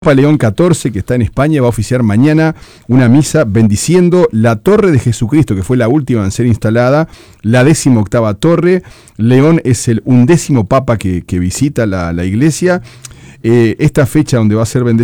Papa León XIV, que está en España, va a oficiar mañana una misa bendiciendo la Torre de Jesucristo, que fue la última en ser instalada, la 18ª torre. León es el 11º Papa que visita la iglesia. Esta fecha donde va a ser bendecido